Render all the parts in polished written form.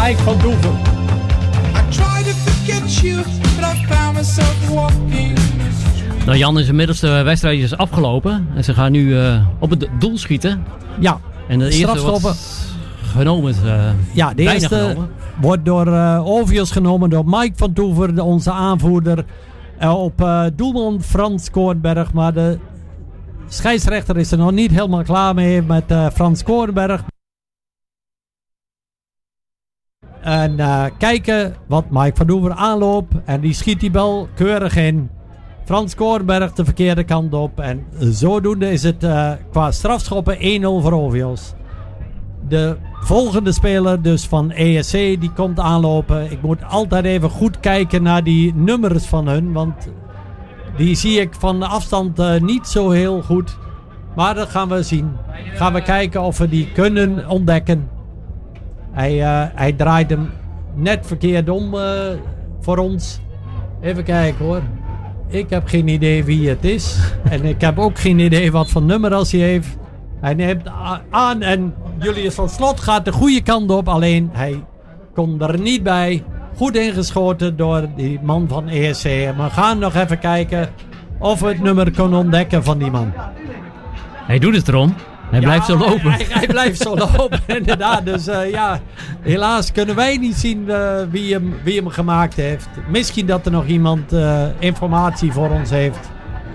Mike van Doeven. Nou Jan, is inmiddels de wedstrijd is afgelopen. En ze gaan nu op het doel schieten. Ja, en de eerste wordt genomen. Ja, de eerste genomen. Wordt door Ovius genomen door Mike van Toever, onze aanvoerder. Op doelman Frans Koornberg. Maar de scheidsrechter is er nog niet helemaal klaar mee met Frans Koornberg. En kijken wat Mike van Toever aanloopt. En die schiet die bal keurig in. Frans Koornberg de verkeerde kant op. En zodoende is het qua strafschoppen 1-0 voor Ovios. De volgende speler dus van ESC die komt aanlopen. Ik moet altijd even goed kijken naar die nummers van hun. Want die zie ik van de afstand niet zo heel goed. Maar dat gaan we zien. Gaan we kijken of we die kunnen ontdekken. Hij draait hem net verkeerd om voor ons. Even kijken hoor. Ik heb geen idee wie het is. En ik heb ook geen idee wat voor nummer als hij heeft. Hij neemt aan en Julius van Slot gaat de goede kant op. Alleen hij kon er niet bij. Goed ingeschoten door die man van ESC. En we gaan nog even kijken of we het nummer kunnen ontdekken van die man. Hij doet het erom. Hij blijft zo lopen. Hij blijft zo lopen, inderdaad. Dus helaas kunnen wij niet zien wie hem gemaakt heeft. Misschien dat er nog iemand informatie voor ons heeft.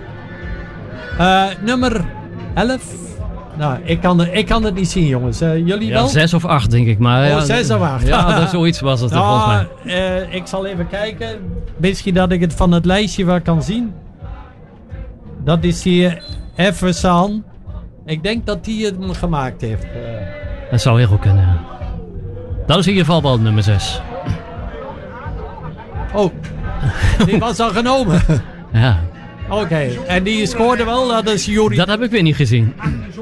Nummer 11. Nou, ik kan het niet zien, jongens. Jullie wel? 6 of 8, denk ik. Maar, 6 of 8. Ja, zoiets was het volgens mij. Ik zal even kijken. Misschien dat ik het van het lijstje wel kan zien. Dat is hier Eversan. Ik denk dat hij het gemaakt heeft. Dat zou heel goed kunnen. Dat is in ieder geval wel nummer 6. Oh, die was al genomen. Ja. Oké, en die scoorde wel, dat is Juri. Dat heb ik weer niet gezien.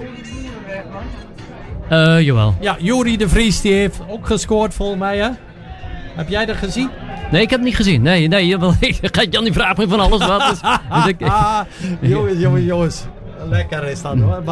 Jawel. Ja, Juri de Vries die heeft ook gescoord volgens mij, hè? Heb jij dat gezien? Nee, ik heb het niet gezien. Nee, Jan die vraagt me van alles wat. Dus, jongens. Lekker is dat hoor.